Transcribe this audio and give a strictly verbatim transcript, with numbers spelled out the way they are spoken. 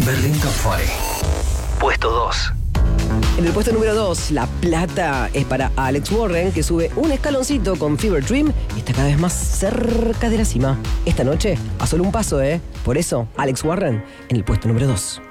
Berlín Top veinte. Puesto dos. En el puesto número dos, la plata es para Alex Warren, que sube un escaloncito con Fever Dream y está cada vez más cerca de la cima. Esta noche, a solo un paso, ¿eh? Por eso, Alex Warren en el puesto número dos.